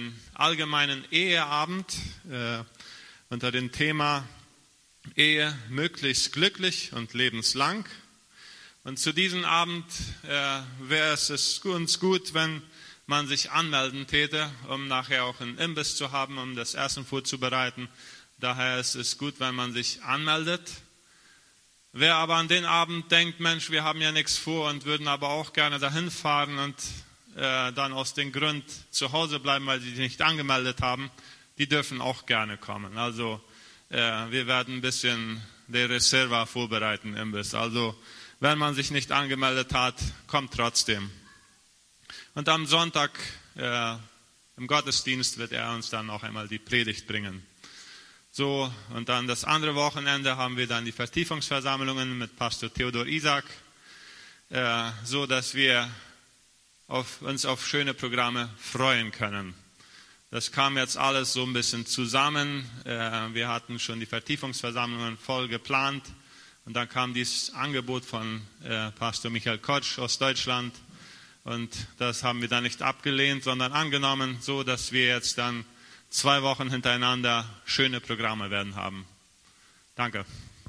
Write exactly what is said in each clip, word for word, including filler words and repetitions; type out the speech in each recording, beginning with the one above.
einen allgemeinen Eheabend äh, unter dem Thema Ehe möglichst glücklich und lebenslang. Und zu diesem Abend äh, wäre es uns gut, wenn man sich anmelden täte, um nachher auch einen Imbiss zu haben, um das Essen vorzubereiten. Daher ist es gut, wenn man sich anmeldet. Wer aber an den Abend denkt, Mensch, wir haben ja nichts vor und würden aber auch gerne dahin fahren und äh, dann aus dem Grund zu Hause bleiben, weil sie sich nicht angemeldet haben, die dürfen auch gerne kommen. Also äh, wir werden ein bisschen die Reserva vorbereiten, Imbiss. Also wenn man sich nicht angemeldet hat, kommt trotzdem. Und am Sonntag äh, im Gottesdienst wird er uns dann noch einmal die Predigt bringen. So, und dann das andere Wochenende haben wir dann die Vertiefungsversammlungen mit Pastor Theodor Isaac, äh, so dass wir auf, uns auf schöne Programme freuen können. Das kam jetzt alles so ein bisschen zusammen. Äh, wir hatten schon die Vertiefungsversammlungen voll geplant. Und dann kam dieses Angebot von äh, Pastor Michael Kotsch aus Deutschland. Und das haben wir dann nicht abgelehnt, sondern angenommen, so dass wir jetzt dann zwei Wochen hintereinander schöne Programme werden haben. Danke.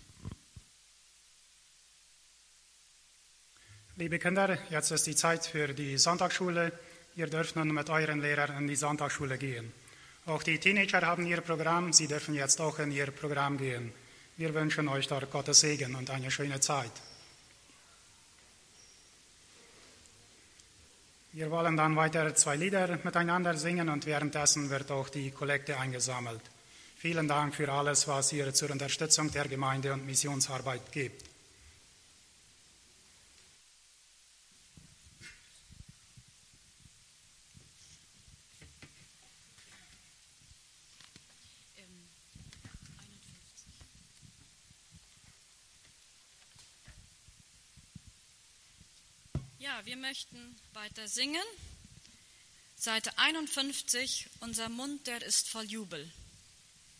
Liebe Kinder, jetzt ist die Zeit für die Sonntagsschule. Ihr dürft nun mit euren Lehrern in die Sonntagsschule gehen. Auch die Teenager haben ihr Programm. Sie dürfen jetzt auch in ihr Programm gehen. Wir wünschen euch dort Gottes Segen und eine schöne Zeit. Wir wollen dann weiter zwei Lieder miteinander singen und währenddessen wird auch die Kollekte eingesammelt. Vielen Dank für alles, was ihr zur Unterstützung der Gemeinde und Missionsarbeit gebt. Ja, wir möchten weiter singen. Seite einundfünfzig, unser Mund, der ist voll Jubel.